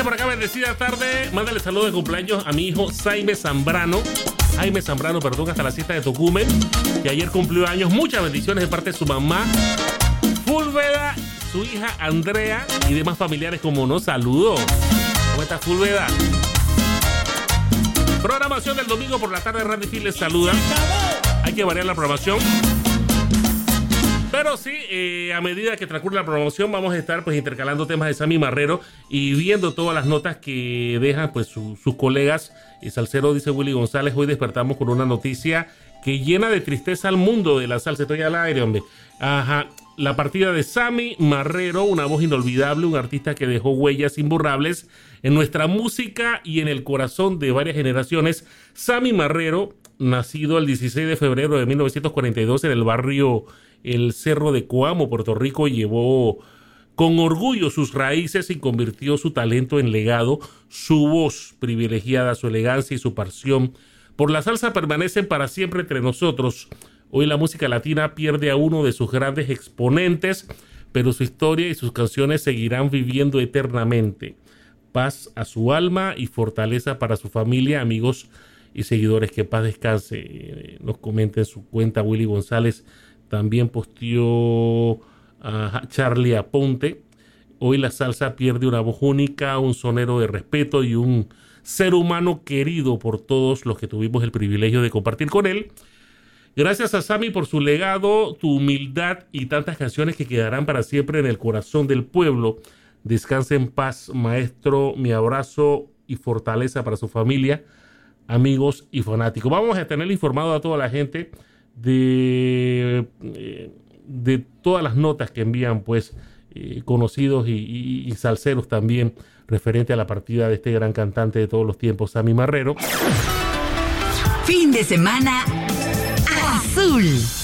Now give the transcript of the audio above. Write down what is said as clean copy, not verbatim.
Por acá, bendecida tarde. Mándale saludos de cumpleaños a mi hijo Jaime Zambrano, hasta la siesta de Tocumen, que ayer cumplió años. Muchas bendiciones de parte de su mamá Fulveda, su hija Andrea y demás familiares, como no. Saludos. ¿Cómo estás, Fulveda? Programación del domingo por la tarde. Randy Phil les saluda. Hay que variar la programación, pero sí, a medida que transcurre la programación vamos a estar pues intercalando temas de Sammy Marrero y viendo todas las notas que dejan pues sus colegas. Salsero, dice Willy González, hoy despertamos con una noticia que llena de tristeza al mundo de la salsa. Estoy al aire, hombre. Ajá. La partida de Sammy Marrero, una voz inolvidable, un artista que dejó huellas imborrables en nuestra música y en el corazón de varias generaciones. Sammy Marrero, nacido el 16 de febrero de 1942 en el barrio El Cerro de Coamo, Puerto Rico, llevó con orgullo sus raíces y convirtió su talento en legado. Su voz privilegiada, su elegancia y su pasión por la salsa permanecen para siempre entre nosotros. Hoy la música latina pierde a uno de sus grandes exponentes, pero su historia y sus canciones seguirán viviendo eternamente. Paz a su alma y fortaleza para su familia, amigos y seguidores. Que paz descanse. Nos comenta en su cuenta Willy González. También posteó a Charlie Aponte. Hoy la salsa pierde una voz única, un sonero de respeto y un ser humano querido por todos los que tuvimos el privilegio de compartir con él. Gracias a Sammy por su legado, tu humildad y tantas canciones que quedarán para siempre en el corazón del pueblo. Descanse en paz, maestro. Mi abrazo y fortaleza para su familia, amigos y fanáticos. Vamos a tener informado a toda la gente de todas las notas que envían pues conocidos y salseros también referente a la partida de este gran cantante de todos los tiempos, Sammy Marrero. Fin de semana azul.